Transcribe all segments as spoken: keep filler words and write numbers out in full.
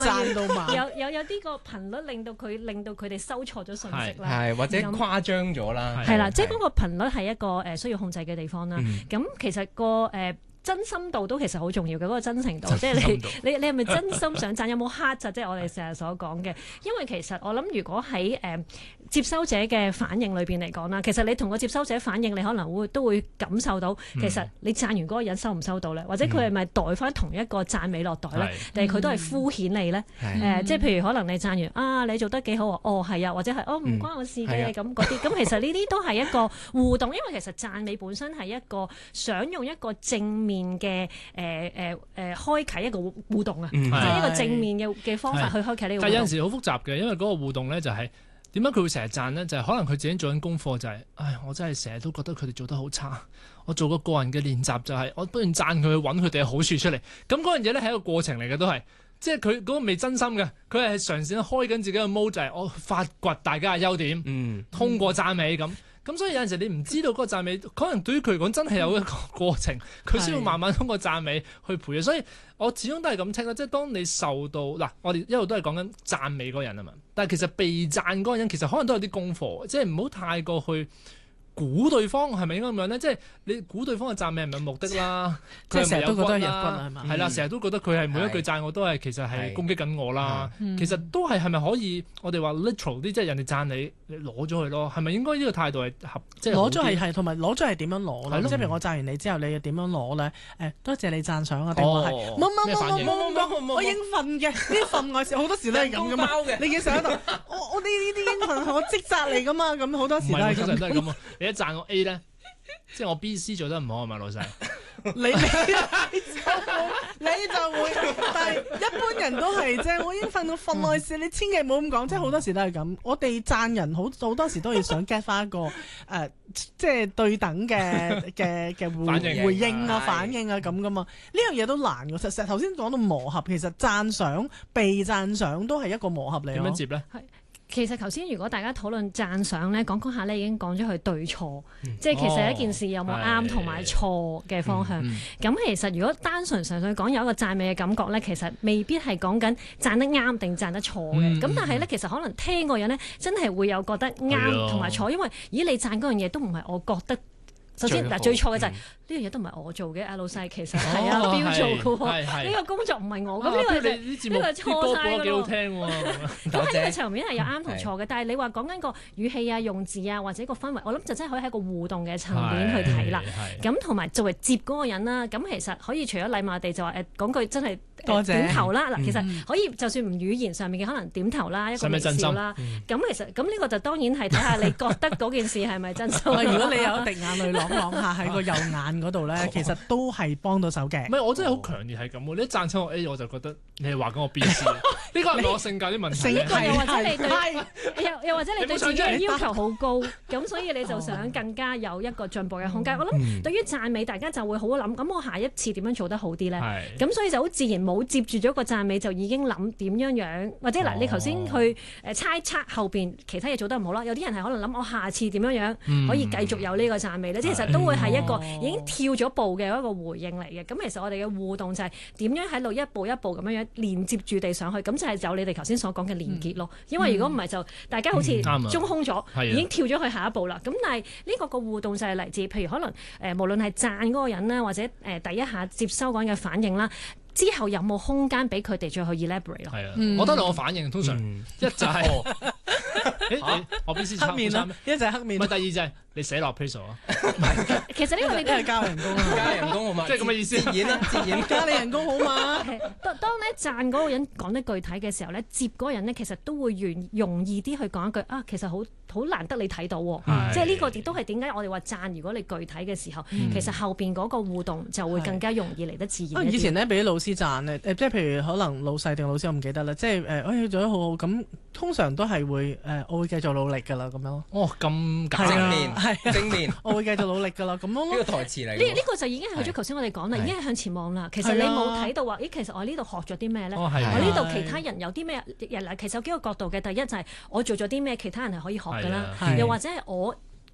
讚到慢， 有有有啲個頻率令到佢令到佢哋收錯咗信息啦， 係或者誇張咗啦， 係啦，即係嗰個頻率係一個誒需要控制嘅地方啦。咁、嗯、其實個誒。呃真心度都其實好重要嘅，嗰、那個真誠度，即係你你你係咪真心想讚？有冇黑就即係我哋成日所講嘅。因為其實我諗，如果喺誒、呃、接收者嘅反應裏邊嚟講啦，其實你同個接收者反應，你可能會都會感受到，其實你讚完嗰個人收唔收到咧，或者佢係咪袋翻同一個讚美落袋咧，定係佢都係敷衍你咧？誒、呃，即係譬如可能你讚完啊，你做得幾好啊，哦係啊，或者係哦唔關我事嘅咁嗰啲，咁、啊、其實呢啲都係一個互動，因為其實讚美本身係一個想用一個正面面嘅誒誒誒開啟一個互動啊，即係一個正面嘅嘅方法去開啟呢個互動。 但係有陣時好複雜嘅，因為嗰個互動咧就係點解佢會成日讚咧？就係、是、可能佢自己做緊功課就係、是，唉，我真係成日都覺得佢哋做得好差。我做個個人嘅練習就係、是，我不斷讚佢去揾佢哋嘅好處出嚟。咁嗰樣嘢咧係一個過程嚟嘅，都係即係佢嗰個未真心嘅，佢係嘗試開緊自己嘅 mode，就係我發掘大家嘅優點，嗯、通過讚美咁。咁所以有陣時你唔知道嗰個讚美，可能對於佢嚟講真係有一個過程，佢需要慢慢通過讚美去培養。所以我始終都係咁聽啦，即係當你受到嗱，我哋一路都係講緊讚美嗰個人啊嘛，但係其實被讚嗰個人其實可能都有啲功課，即係唔好太過去估對方係咪應該咁樣咧？即係你估對方嘅讚美係咪有目的啦？ 即係成日都覺得係有入骨啊，係嘛？ 係啦，成日都覺得佢係每一句讚我都係其實係攻擊緊我啦。其實都係係咪可以我哋話 literal 啲，即係人哋讚你，你攞咗佢咯？係咪應該呢個態度係合？即係攞咗係係同埋攞咗係點樣攞咧？即係譬如我讚完你之後，你又點樣攞咧？誒，多謝你讚賞啊！定話係冇冇冇冇冇冇，我應份嘅呢份外事好多時都係咁噶嘛。你幾時喺度？我我呢呢啲應份係我職責嚟噶嘛？咁好多時都係咁。 你一讚我 A 咧，即係我 B、C 做得唔好係咪老細？ 你你就你就會，但係一般人都係啫。我已經瞓到份內事，你千祈唔好咁講。即係好多時都係咁。我哋讚人好好多時都要想 get 翻一個誒、呃，即係對等嘅嘅嘅回回應啊、反應啊咁噶嘛。呢樣嘢都難㗎。實實頭先講到磨合，其實讚賞、被讚賞都係一個磨合嚟。 點樣接咧？ 其實頭先如果大家討論讚賞咧，講講下咧已經講咗佢對錯，嗯、即係其實一件事有冇啱同埋錯嘅方向。咁、嗯嗯、其實如果單純純粹講有一個讚美嘅感覺咧，其實未必係講緊讚得啱定讚得錯嘅。咁、嗯、但係咧，其實可能聽個人咧真係會有覺得啱同埋錯，因為咦你讚嗰樣嘢都唔係我覺得。首先嗱，最錯嘅就係呢樣嘢都唔係我做嘅，阿老細其實係阿標做嘅喎，呢個工作唔係我，咁呢個就呢個錯晒㗎咯。咁喺呢個層面係有啱同錯嘅，但係你話講緊個語氣啊、用字啊或者個氛圍，我諗就真係可以喺個互動嘅層面去睇啦。咁同埋作為接嗰個人啦，咁其實可以除咗禮貌地就話誒講句真係多謝點頭啦。嗱，其實可以就算唔語言上面嘅可能點頭啦，一個微笑啦。咁其實咁呢個就當然係睇下你覺得嗰件事係咪真心。 如果你有一滴眼淚落講下喺個右眼嗰度咧，其實都係幫到手嘅。 唔係，我真係好強烈係咁喎。你一讚親我 A， 我就覺得你係話緊我 B 先。呢個係我性格啲問題。 又或者你對又又或者你對自己嘅要求好高，咁所以你就想更加有一個進步嘅空間。我諗對於讚美，大家就會好諗，咁我下一次點樣做得好啲咧？咁所以就好自然冇接住咗個讚美，就已經諗點樣樣，或者嗱，你頭先去誒猜測後邊其他嘢做得唔好啦。有啲人係可能諗我下次點樣樣可以繼續有呢個讚美咧，即係其實都會係一個已經跳咗步嘅一個回應嚟嘅。咁其實我哋嘅互動就係點樣喺度一步一步咁樣樣連接住地上去，咁就係有你哋頭先所講嘅連結咯。因為如果唔係就大家好似中空咗，已經跳咗去下一步啦。咁但係呢個個互動就係嚟自，譬如可能誒無論係讚嗰個人啦，或者誒第一下接收嗰人嘅反應啦。之後有冇空間俾佢哋再去 elaborate 咯？ 係啊，我得兩個反應，通常一就係誒我 B C 黑面啦， 一就係黑面。 唔係第二就係你寫落 appraisal 啊。 其實呢個你都係加人工啊， 加人工好嘛？ 即係咁嘅意思。 自演啦，自演加你人工好嘛？ 當當咧讚嗰個人講得具體嘅時候咧，接嗰個人咧其實都會容容易啲去講一句啊，其實好好難得你睇到喎。即係呢個亦都係點解我哋話讚，如果你具體嘅時候，其實後邊嗰個互動就會更加容易嚟得自然。 以前咧俾啲老師讚咧，誒即係譬如可能老細定老師我唔記得啦，即係誒誒做得好好咁，通常都係會誒我會繼續努力㗎啦咁樣咯。 哦，咁正面係正面， 我會繼續努力㗎啦咁咯。 呢個台詞嚟。 呢呢個就已經係去咗頭先我哋講啦，已經係向前望啦。其實你冇睇到話，咦？其實我呢度學咗啲咩咧？我呢度其他人有啲咩？嗱，其實有幾個角度嘅。第一就係我做咗啲咩，其他人係可以學㗎啦。又或者係我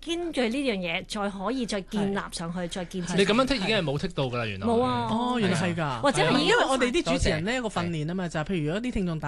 根據呢樣嘢再可以再建立上去，再建設。 你咁樣剔已經係冇剔到㗎啦，原來。 冇啊！ 哦，原來係㗎。 或者係因為我哋啲多謝主持人呢，一個訓練啊嘛，就係譬如如果啲聽眾打